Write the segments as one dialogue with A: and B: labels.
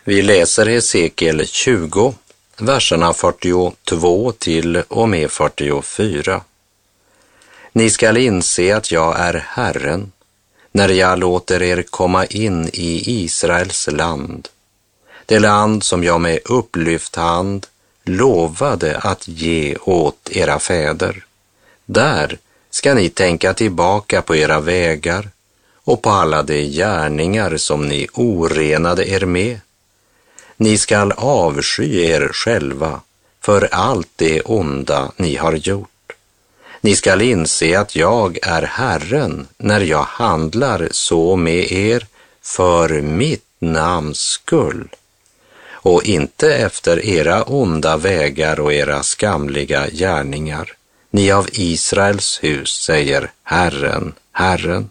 A: Vi läser Hesekiel 20, verserna 42 till och med 44. Ni skall inse att jag är Herren, när jag låter er komma in i Israels land, det land som jag med upplyft hand lovade att ge åt era fäder. Där ska ni tänka tillbaka på era vägar och på alla de gärningar som ni orenade er med. Ni skall avsky er själva för allt det onda ni har gjort. Ni skall inse att jag är Herren när jag handlar så med er för mitt namns skull, och inte efter era onda vägar och era skamliga gärningar. Ni av Israels hus, säger Herren, Herren.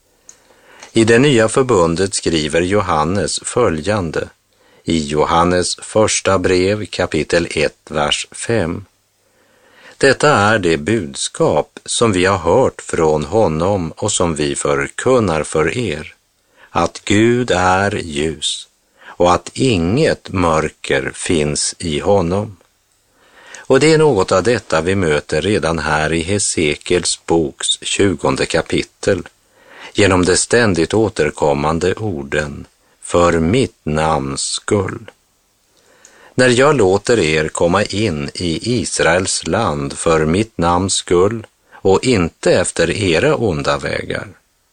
A: I det nya förbundet skriver Johannes följande i Johannes första brev kapitel 1, vers 5. Detta är det budskap som vi har hört från honom och som vi förkunnar för er, att Gud är ljus och att inget mörker finns i honom. Och det är något av detta vi möter redan här i Hesekiels boks 20 kapitel, genom de ständigt återkommande orden för mitt namns skull. När jag låter er komma in i Israels land för mitt namns skull och inte efter era onda vägar.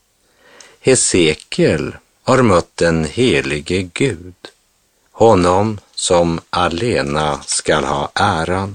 A: Hesekiel har mött den helige Gud, honom som allena skall ha äran.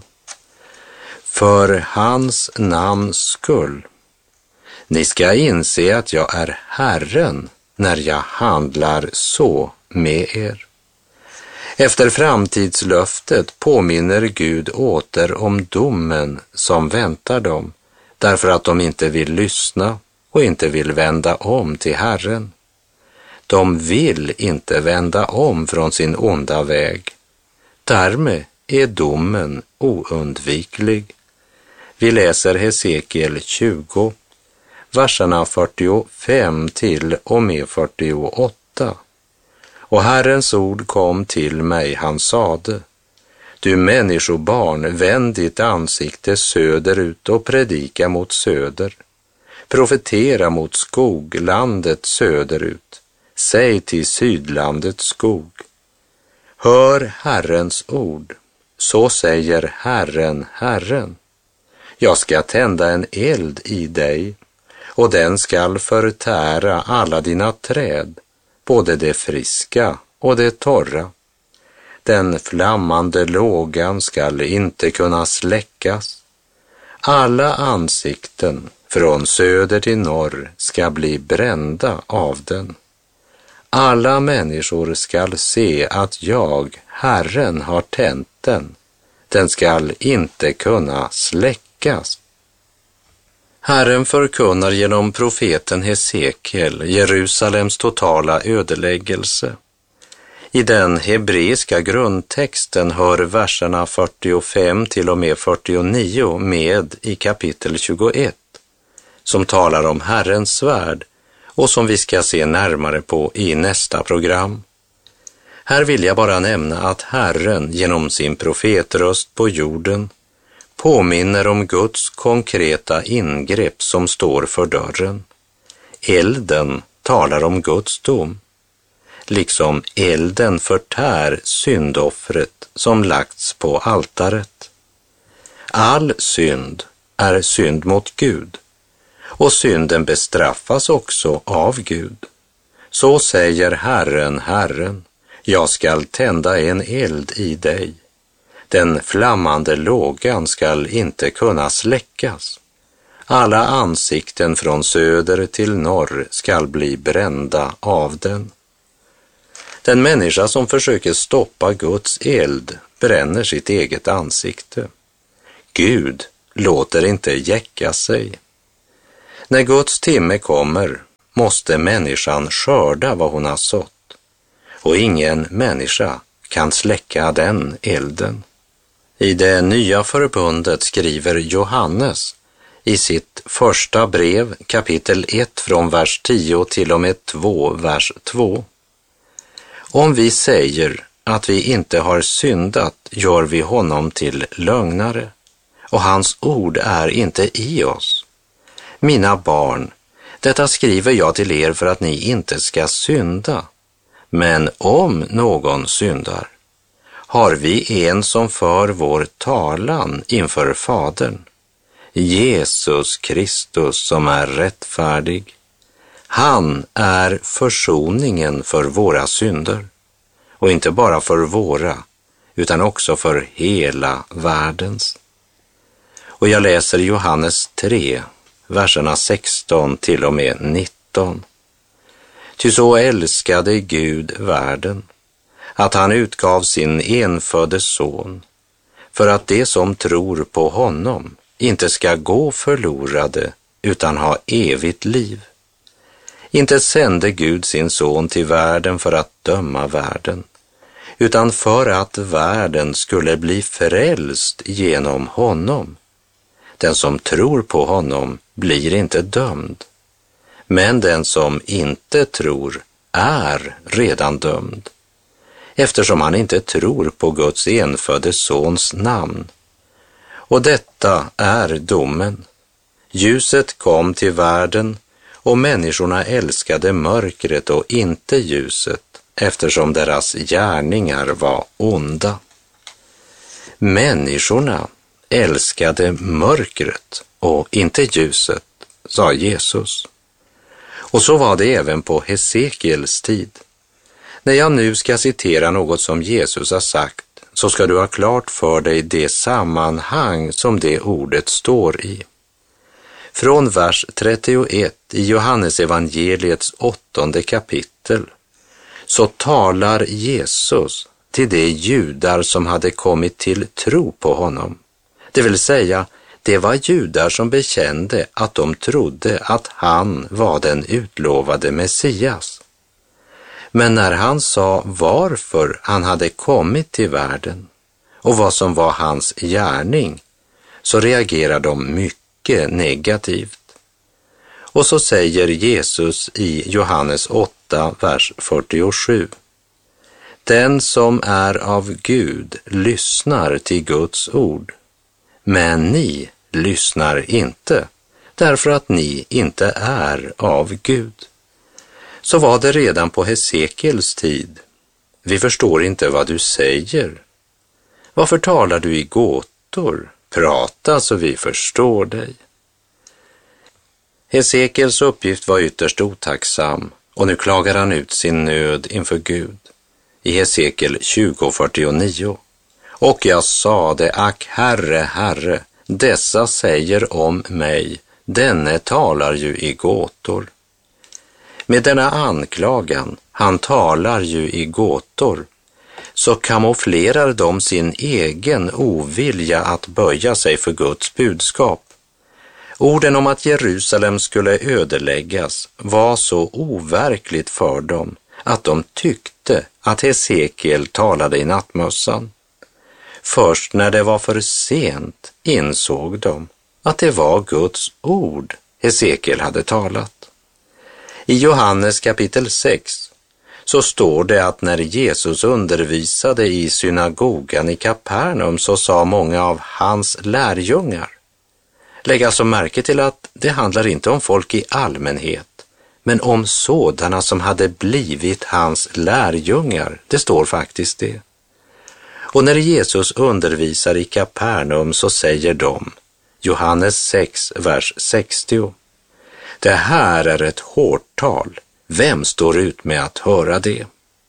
A: För hans namns skull. Ni ska inse att jag är Herren när jag handlar så med er. Efter framtidslöftet påminner Gud åter om domen som väntar dem, därför att de inte vill lyssna och inte vill vända om till Herren. De vill inte vända om från sin onda väg. Därmed är domen oundviklig. Vi läser Hesekiel 20, verserna 45 till och med 48. Och Herrens ord kom till mig, han sade: Du människobarn, vänd ditt ansikte söderut och predika mot söder. Profetera mot skoglandet söderut. Säg till sydlandets skog: Hör Herrens ord, så säger Herren, Herren. Jag ska tända en eld i dig, och den skall förtära alla dina träd, både det friska och det torra. Den flammande lågan skall inte kunna släckas. Alla ansikten från söder till norr ska bli brända av den. Alla människor skall se att jag, Herren, har tänt den. Den skall inte kunna släckas. Herren förkunnar genom profeten Hesekiel Jerusalems totala ödeläggelse. I den hebreiska grundtexten hör verserna 45 till och med 49 med i kapitel 21, som talar om Herrens svärd och som vi ska se närmare på i nästa program. Här vill jag bara nämna att Herren genom sin profetröst på jorden påminner om Guds konkreta ingrepp som står för dörren. Elden talar om Guds dom, liksom elden förtär syndoffret som lagts på altaret. All synd är synd mot Gud, och synden bestraffas också av Gud. Så säger Herren, Herren: Jag skall tända en eld i dig. Den flammande lågan skall inte kunna släckas. Alla ansikten från söder till norr skall bli brända av den. Den människa som försöker stoppa Guds eld bränner sitt eget ansikte. Gud låter inte jäcka sig. När Guds timme kommer måste människan skörda vad hon har sått, och ingen människa kan släcka den elden. I det nya förbundet skriver Johannes i sitt första brev, kapitel 1 från vers 10 till och med 2, vers 2. Om vi säger att vi inte har syndat gör vi honom till lögnare, och hans ord är inte i oss. Mina barn, detta skriver jag till er för att ni inte ska synda. Men om någon syndar, har vi en som för vår talan inför Fadern, Jesus Kristus som är rättfärdig. Han är försoningen för våra synder, och inte bara för våra, utan också för hela världens. Och jag läser Johannes 3, verserna 16 till och med 19. Ty så älskade Gud världen, att han utgav sin enfödde son, för att de som tror på honom inte ska gå förlorade utan ha evigt liv. Inte sände Gud sin son till världen för att döma världen, utan för att världen skulle bli frälst genom honom. Den som tror på honom blir inte dömd, men den som inte tror är redan dömd, eftersom han inte tror på Guds enfödde sons namn. Och detta är domen. Ljuset kom till världen, och människorna älskade mörkret och inte ljuset, eftersom deras gärningar var onda. Människorna älskade mörkret och inte ljuset, sa Jesus. Och så var det även på Hesekiels tid. När jag nu ska citera något som Jesus har sagt, så ska du ha klart för dig det sammanhang som det ordet står i. Från vers 31 i Johannes evangeliets 8:e kapitel så talar Jesus till de judar som hade kommit till tro på honom. Det vill säga, det var judar som bekände att de trodde att han var den utlovade Messias. Men när han sa varför han hade kommit till världen och vad som var hans gärning, så reagerade de mycket negativt. Och så säger Jesus i Johannes 8, vers 47. Den som är av Gud lyssnar till Guds ord, men ni lyssnar inte, därför att ni inte är av Gud. Så var det redan på Hesekiels tid. Vi förstår inte vad du säger. Varför talar du i gåtor? Prata så vi förstår dig. Hesekiels uppgift var ytterst otacksam, och nu klagar han ut sin nöd inför Gud. I Hesekiel 20:49. Och jag sade, ack Herre, Herre, dessa säger om mig, denne talar ju i gåtor. Med denna anklagan, han talar ju i gåtor, så kamouflerar de sin egen ovilja att böja sig för Guds budskap. Orden om att Jerusalem skulle ödeläggas var så overkligt för dem att de tyckte att Hesekiel talade i nattmössan. Först när det var för sent insåg de att det var Guds ord Hesekiel hade talat. I Johannes kapitel 6 så står det att när Jesus undervisade i synagogan i Kapernaum så sa många av hans lärjungar. Lägg alltså märke till att det handlar inte om folk i allmänhet, men om sådana som hade blivit hans lärjungar. Det står faktiskt det. Och när Jesus undervisar i Kapernaum så säger de, Johannes 6, vers 60. Det här är ett hårt tal. Vem står ut med att höra det?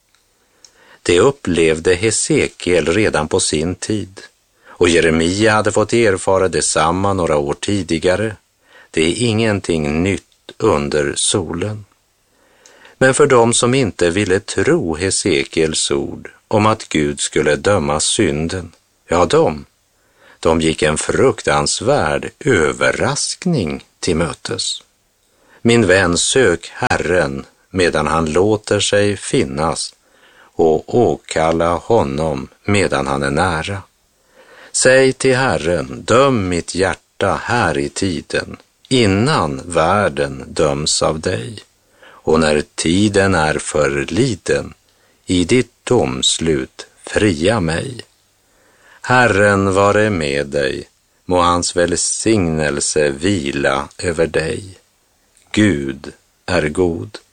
A: Det upplevde Hesekiel redan på sin tid. Och Jeremia hade fått erfara detsamma några år tidigare. Det är ingenting nytt under solen. Men för dem som inte ville tro Hesekiels ord om att Gud skulle döma synden, ja de gick en fruktansvärd överraskning till mötes. Min vän, sök Herren medan han låter sig finnas och åkalla honom medan han är nära. Säg till Herren, döm mitt hjärta här i tiden, innan världen döms av dig. Och när tiden är förliden, i ditt domslut fria mig. Herren vare med dig, må hans välsignelse vila över dig. Gud är god.